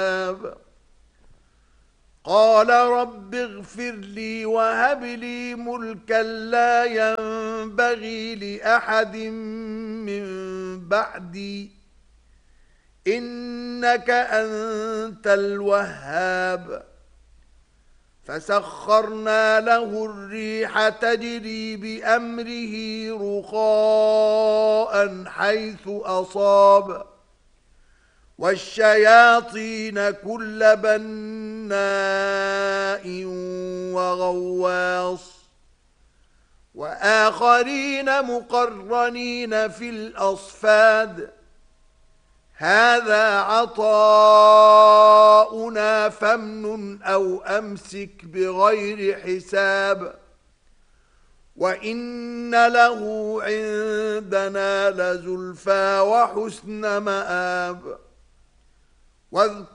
قال رب اغفر لي وهب لي ملكا لا ينبغي لأحد من بعدي إنك أنت الوهاب فسخرنا له الريح تجري بأمره رخاء حيث أصاب والشياطين كل بناء وغواص وآخرين مقرنين في الأصفاد هذا عطاؤنا فامنن أو أمسك بغير حساب وإن له عندنا لزلفى وحسن مآب